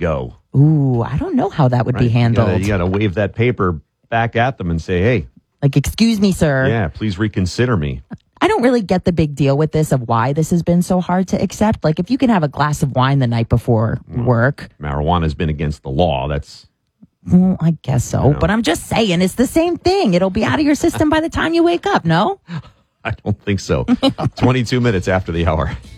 go. Ooh, I don't know how that would be handled. You got to wave that paper back at them and say, hey. Like, excuse me, sir. Yeah, please reconsider me. I don't really get the big deal with this of why this has been so hard to accept. Like, if you can have a glass of wine the night before work. Marijuana's been against the law. That's... Well, I guess so. But I'm just saying, it's the same thing. It'll be out of your system by the time you wake up, no? I don't think so. 22 minutes after the hour.